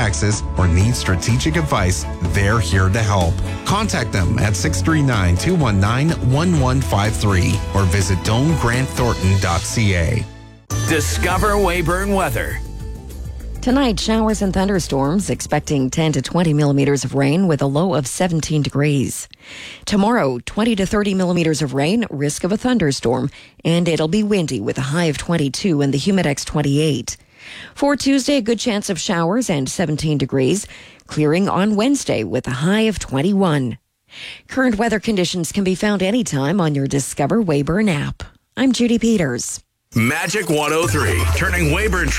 taxes, or need strategic advice, they're here to help. Contact them at 639-219-1153 or visit domegrantthornton.ca. Discover Weyburn weather. Tonight, showers and thunderstorms, expecting 10 to 20 millimeters of rain with a low of 17 degrees. Tomorrow, 20 to 30 millimeters of rain, risk of a thunderstorm, and it'll be windy with a high of 22 and the Humidex 28. For Tuesday, a good chance of showers and 17 degrees, clearing on Wednesday with a high of 21. Current weather conditions can be found anytime on your Discover Weyburn app. I'm Judy Peters. Magic 103, turning Weyburn